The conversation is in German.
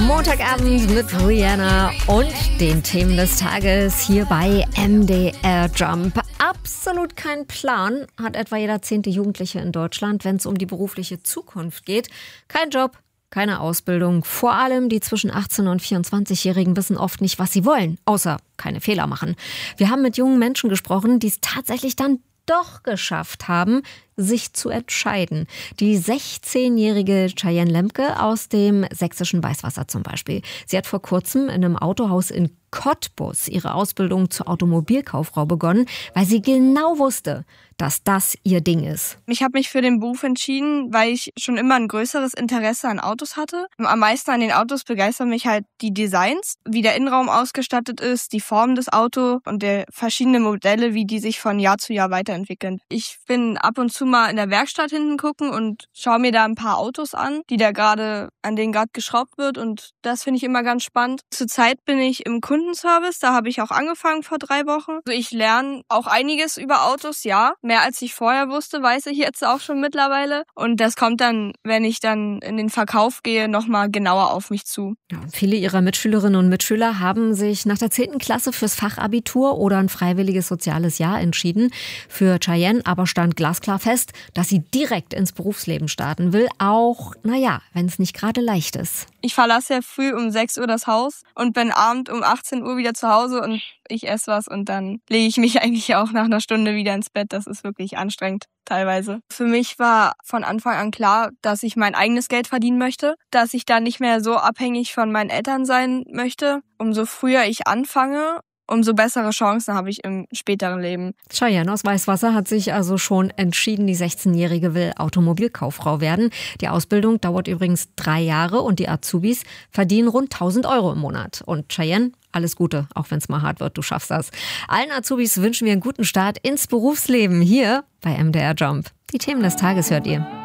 Montagabend mit Rihanna und den Themen des Tages hier bei MDR Jump. Absolut kein Plan hat etwa jeder 10. Jugendliche in Deutschland, wenn es um die berufliche Zukunft geht. Kein Job, keine Ausbildung. Vor allem die zwischen 18 und 24-Jährigen wissen oft nicht, was sie wollen, außer keine Fehler machen. Wir haben mit jungen Menschen gesprochen, die es tatsächlich dann doch geschafft haben, sich zu entscheiden. Die 16-jährige Cheyenne Lemke aus dem sächsischen Weißwasser zum Beispiel. Sie hat vor kurzem in einem Autohaus in Cottbus ihre Ausbildung zur Automobilkauffrau begonnen, weil sie genau wusste, dass das ihr Ding ist. Ich habe mich für den Beruf entschieden, weil ich schon immer ein größeres Interesse an Autos hatte. Am meisten an den Autos begeistern mich halt die Designs, wie der Innenraum ausgestattet ist, die Form des Autos und der verschiedenen Modelle, wie die sich von Jahr zu Jahr weiterentwickeln. Ich bin ab und zu mal in der Werkstatt hinten gucken und schaue mir da ein paar Autos an, an denen gerade geschraubt wird, und das finde ich immer ganz spannend. Zurzeit bin ich im Kundenservice, da habe ich auch angefangen vor 3 Wochen. Also ich lerne auch einiges über Autos, ja. Mehr als ich vorher wusste, weiß ich jetzt auch schon mittlerweile. Und das kommt dann, wenn ich dann in den Verkauf gehe, nochmal genauer auf mich zu. Ja, viele ihrer Mitschülerinnen und Mitschüler haben sich nach der 10. Klasse fürs Fachabitur oder ein freiwilliges soziales Jahr entschieden. Für Cheyenne aber stand glasklar fest, dass sie direkt ins Berufsleben starten will, auch, wenn es nicht gerade leicht ist. Ich verlasse ja früh um 6 Uhr das Haus und bin abend um 18 Uhr wieder zu Hause und ich esse was und dann lege ich mich eigentlich auch nach einer Stunde wieder ins Bett. Das ist wirklich anstrengend teilweise. Für mich war von Anfang an klar, dass ich mein eigenes Geld verdienen möchte, dass ich da nicht mehr so abhängig von meinen Eltern sein möchte. Umso früher ich anfange, umso bessere Chancen habe ich im späteren Leben. Cheyenne aus Weißwasser hat sich also schon entschieden, die 16-Jährige will Automobilkauffrau werden. Die Ausbildung dauert übrigens 3 Jahre und die Azubis verdienen rund 1.000 Euro im Monat. Und Cheyenne, alles Gute, auch wenn es mal hart wird, du schaffst das. Allen Azubis wünschen wir einen guten Start ins Berufsleben hier bei MDR Jump. Die Themen des Tages hört ihr.